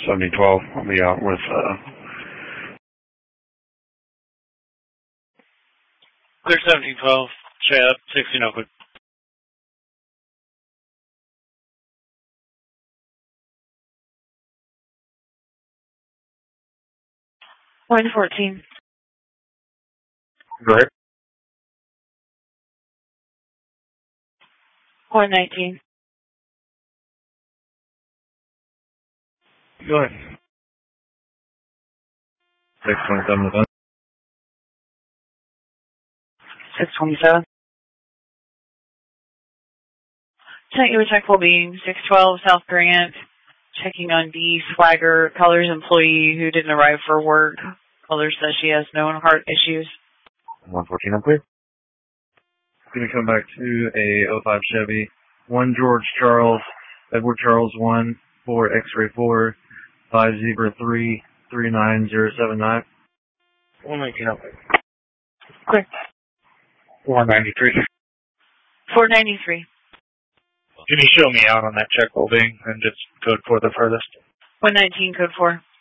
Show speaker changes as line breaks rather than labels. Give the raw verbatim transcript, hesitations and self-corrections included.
seventy twelve. I'll be out with, uh...
Clear seventeen twelve, straight up, sixteen Oakwood.
one fourteen.
Great.
one nineteen.
Go ahead. six twenty-seven.
six twenty-seven. Tonight your check will be six twelve South Grant, checking on D. Swagger, Colors employee who didn't arrive for work. Colors says she has known heart issues.
one fourteen, I'm clear.
Going to come back to a oh five Chevy. one George Charles, Edward Charles one, four X-ray four, five Zebra three, three nine zero seven nine.
one nineteen, I'm clear.
Clear.
four ninety-three.
four ninety-three.
Can you show me out on that check holding and just code for the furthest?
one nineteen, code four.